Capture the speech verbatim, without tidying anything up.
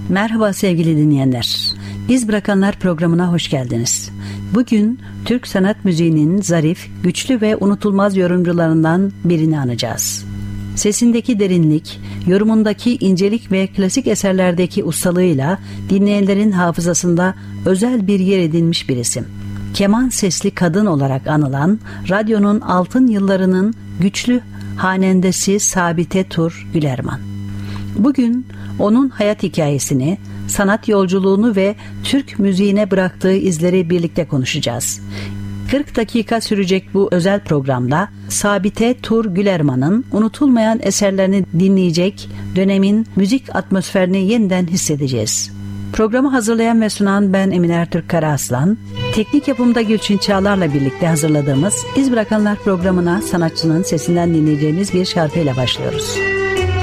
Merhaba sevgili dinleyenler. İz Bırakanlar programına hoş geldiniz. Bugün Türk sanat müziğinin zarif, güçlü ve unutulmaz yorumcularından birini anacağız. Sesindeki derinlik, yorumundaki incelik ve klasik eserlerdeki ustalığıyla dinleyenlerin hafızasında özel bir yer edinmiş bir isim. Keman sesli kadın olarak anılan, radyonun altın yıllarının güçlü hanendesi Sabite Tur Gülerman. Bugün onun hayat hikayesini, sanat yolculuğunu ve Türk müziğine bıraktığı izleri birlikte konuşacağız. kırk dakika sürecek bu özel programda Sabite Tur Gülerman'ın unutulmayan eserlerini dinleyecek, dönemin müzik atmosferini yeniden hissedeceğiz. Programı hazırlayan ve sunan ben Emine Ertürk Karaaslan, teknik yapımda Gülçin Çağlar'la birlikte hazırladığımız İz Bırakanlar programına sanatçının sesinden dinleyeceğimiz bir şarkıyla başlıyoruz.